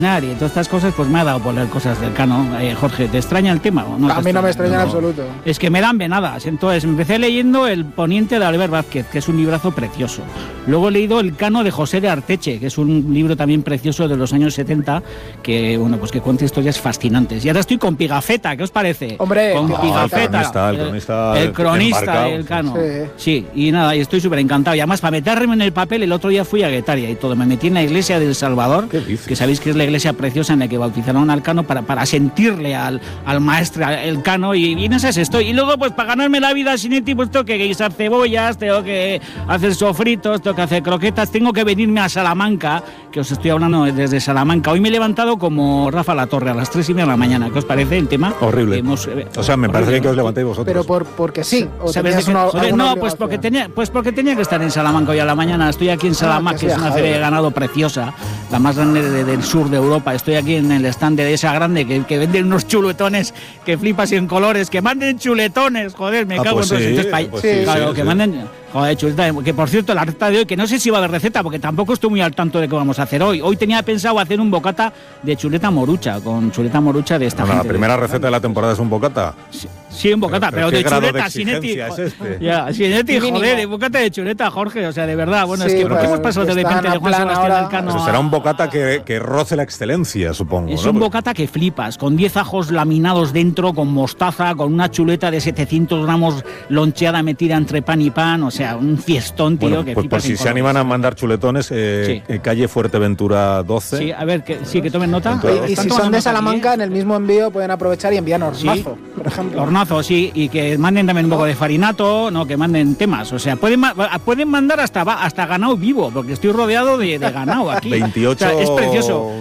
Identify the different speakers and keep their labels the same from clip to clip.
Speaker 1: y todas estas cosas, pues me ha dado por leer cosas del Cano. Jorge, ¿te extraña el tema?
Speaker 2: No, a mí no me extraña en absoluto.
Speaker 1: Es que me dan venadas. Entonces empecé leyendo El Poniente de Albert Vázquez, que es un librazo precioso. Luego he leído El Cano de José de Arteche, que es un libro también precioso de los años 70, que bueno, pues que cuenta historias fascinantes. Y ahora estoy con Pigafetta, ¿qué os parece?
Speaker 2: Hombre,
Speaker 1: con Pigafetta, el cronista del Cano. Sí, y nada, y estoy súper encantado. Y además, para meterme en el papel, el otro día fui a Guetaria y todo. Me metí en la iglesia del Salvador, que sabéis que es la iglesia preciosa en la que bautizaron al Cano para sentirle al maestro, el Cano, y en esas estoy. Y luego, pues para ganarme la vida, Sinetti, pues tengo que guisar cebollas, tengo que hacer sofritos, tengo que hacer croquetas, tengo que venirme a Salamanca, que os estoy hablando desde Salamanca. Hoy me he levantado como Rafa Latorre a las 3:30 de la mañana. ¿Qué os parece el tema?
Speaker 3: Horrible. O sea, me parece bien que os levantéis vosotros.
Speaker 2: Pero porque sí.
Speaker 1: No, pues porque tenía que estar en Salamanca hoy a la mañana. Estoy aquí en Salamanca, que es una feria de ganado preciosa, la más grande del sur de Europa. Estoy aquí en el stand de esa grande que venden unos chuletones que flipas y en colores. Que manden chuletones, joder, me cago
Speaker 3: pues
Speaker 1: en
Speaker 3: pues
Speaker 1: que manden. Joder, chuleta, que por cierto, la receta de hoy, que no sé si va a haber receta, porque tampoco estoy muy al tanto de qué vamos a hacer hoy. Hoy tenía pensado hacer un bocata de chuleta morucha, con chuleta morucha de esta gente.
Speaker 3: La primera receta de la temporada es un bocata.
Speaker 1: Sí, un bocata, pero de chuleta, Sinetti.
Speaker 3: Ya,
Speaker 1: Sinetti, joder, un bocata de chuleta, Jorge, o sea, de verdad. Bueno, es que ¿por qué hemos pasado de repente de Juan Sebastián del Cano?
Speaker 3: Pues será un bocata que roce la excelencia, supongo.
Speaker 1: Es un bocata que flipas, con 10 ajos laminados dentro, con mostaza, con una chuleta de 700 gramos loncheada metida entre pan y pan, o sea, un fiestón, tío,
Speaker 3: bueno,
Speaker 1: que
Speaker 3: pues
Speaker 1: flipas.
Speaker 3: Por si se animan a mandar chuletones, calle Fuerteventura 12.
Speaker 1: Sí, a ver, que tomen nota.
Speaker 2: Y si son de Salamanca, en el mismo envío pueden aprovechar y envían hornazo, por ejemplo.
Speaker 1: Hornazo, sí, y que manden también un poco de farinato, no, que manden temas, o sea, pueden mandar hasta ganado vivo, porque estoy rodeado de ganado aquí.
Speaker 3: 28,
Speaker 1: o sea, es precioso.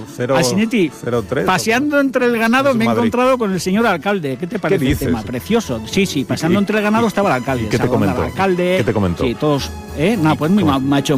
Speaker 3: 03.
Speaker 1: Paseando entre el ganado me he encontrado con el señor alcalde. ¿Qué te parece el tema? Precioso. Sí, paseando entre el ganado estaba el alcalde.
Speaker 3: ¿Qué te comentó?
Speaker 1: ¿Qué te comentó? Sí, todos. Nada, pues muy macho.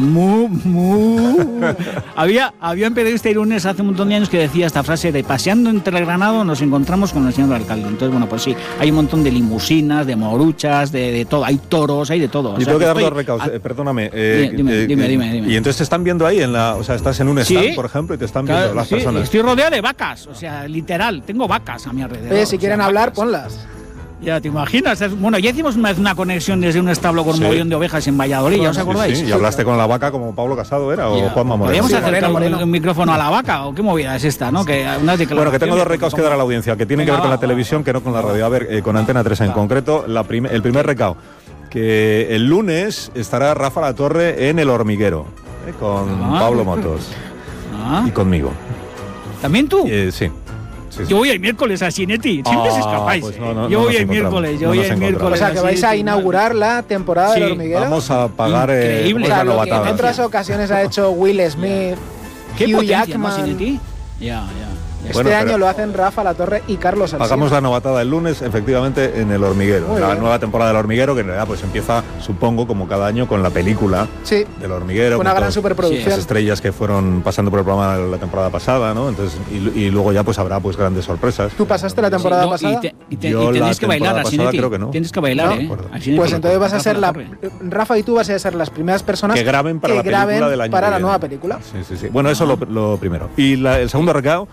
Speaker 1: Había un periodista irunes hace un montón de años que decía esta frase de paseando entre el ganado nos encontramos con el señor alcalde. Entonces, bueno, pues sí, hay un montón de limusinas, de moruchas, de todo. Hay toros, hay de todo.
Speaker 3: Y tengo que dar dos recados, perdóname.
Speaker 1: Dime.
Speaker 3: Y entonces te están viendo ahí, o sea, estás en un stand, por ejemplo, y te están viendo las personas.
Speaker 1: Estoy rodeado de vacas, o sea, literal, tengo vacas a mi alrededor.
Speaker 2: Si quieren hablar, ponlas.
Speaker 1: Ya te imaginas. Bueno, ya hicimos una conexión desde un establo con un mogollón de ovejas en Valladolid, ¿ya os acordáis?
Speaker 3: Sí, y hablaste con la vaca como Pablo Casado era, o Juanma Moreno.
Speaker 1: ¿Podríamos acercar un micrófono a la vaca o qué movida es esta, no? Que
Speaker 3: tengo dos recados que dar a la audiencia, que tienen que ver con la televisión, que no con la radio. A ver, con Antena 3 en concreto, el primer recado, que el lunes estará Rafa Latorre en El Hormiguero, con Pablo Motos y conmigo.
Speaker 1: ¿También tú?
Speaker 3: Sí.
Speaker 1: Yo voy el miércoles a Sinetti, siempre os escapáis.
Speaker 3: Pues
Speaker 1: yo voy el miércoles,
Speaker 2: O sea, que vais a inaugurar la temporada del Hormiguero.
Speaker 3: Vamos a pagar
Speaker 1: increíble.
Speaker 2: Lo que en otras ocasiones ha hecho Will Smith, Hugh Jackman.
Speaker 1: Ya.
Speaker 2: Este año lo hacen Rafa Latorre y Carlos Alsina.
Speaker 3: Hagamos la novatada el lunes, efectivamente, en El Hormiguero. La nueva temporada del Hormiguero, que en realidad pues empieza, supongo, como cada año, con la película del Hormiguero.
Speaker 2: Una gran superproducción.
Speaker 3: Las estrellas que fueron pasando por el programa la temporada pasada, ¿no? Entonces, y luego ya pues habrá pues grandes sorpresas.
Speaker 2: ¿Tú pasaste la temporada pasada?
Speaker 1: Y tenéis que bailar, Asinetti.
Speaker 3: Creo que no.
Speaker 1: Tienes que bailar,
Speaker 2: Pues entonces vas a ser Rafa y tú vas a ser las primeras personas
Speaker 3: que graben para la película del año
Speaker 2: para la nueva película.
Speaker 3: Sí. Bueno, eso lo primero. Y el segundo recado,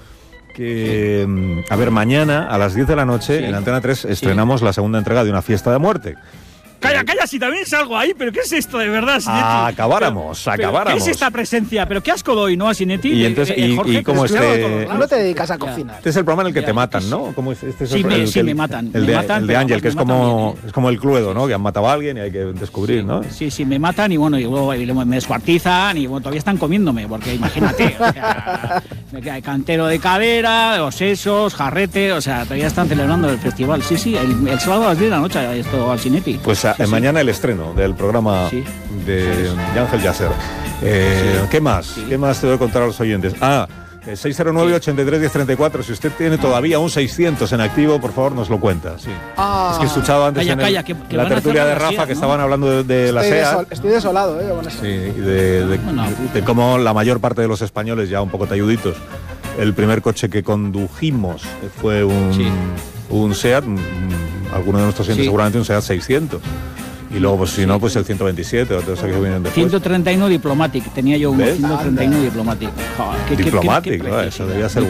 Speaker 3: que, a ver, mañana a las 10 de la noche en Antena 3 estrenamos la segunda entrega de Una fiesta de muerte.
Speaker 1: Calla, si también salgo ahí, pero ¿qué es esto de verdad, Sinetti?
Speaker 3: Acabáramos.
Speaker 1: ¿Qué es esta presencia? ¿Pero qué asco doy, no, a Sinetti?
Speaker 3: Y entonces,
Speaker 1: Jorge,
Speaker 3: cómo
Speaker 2: no te dedicas a cocinar.
Speaker 3: Este es el programa en el que te matan, ¿no? ¿Cómo es?
Speaker 1: Me matan.
Speaker 3: El de Ángel, que es como el Cluedo, ¿no? Que han matado a alguien y hay que descubrir, ¿no?
Speaker 1: Sí, me matan y bueno, y luego me descuartizan y bueno, todavía están comiéndome, porque imagínate, o sea, hay cantero de cadera, los sesos, jarrete, o sea, todavía están celebrando el festival. Sí, el sábado a las 10 de la noche esto al Sinetti.
Speaker 3: Pues mañana el estreno del programa de Ángel Yasser. ¿Qué más? ¿Qué más te voy a contar a los oyentes? 609-83-1034. Si usted tiene todavía un 600 en activo, por favor, nos lo cuenta. Es que he escuchado antes la tertulia de Rafa, que estaban hablando de la SEAT.
Speaker 2: Estoy desolado, con eso.
Speaker 3: Sí, de cómo la mayor parte de los españoles, ya un poco talluditos, el primer coche que condujimos fue un SEAT, alguno de nuestros oyentes seguramente un SEAT 600. Y luego, pues si no, pues el 127 o todos aquellos que vienen después.
Speaker 1: 131 Diplomatic, tenía yo uno. 131 Diplomatic.
Speaker 3: Diplomatic, eso debía ser